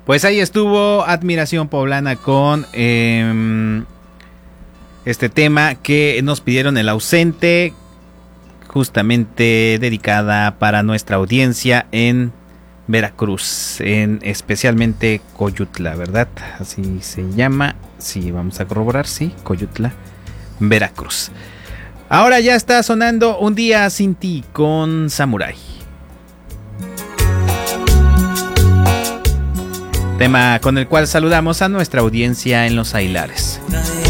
Pues ahí estuvo Admiración Poblana con este tema que nos pidieron, El Ausente, justamente dedicada para nuestra audiencia en Veracruz, en especialmente Coyutla, ¿verdad? Así se llama. Sí, vamos a corroborar, sí, Coyutla, Veracruz. Ahora ya está sonando Un Día Sin Ti con Samurai. Tema con el cual saludamos a nuestra audiencia en Los Aguilares.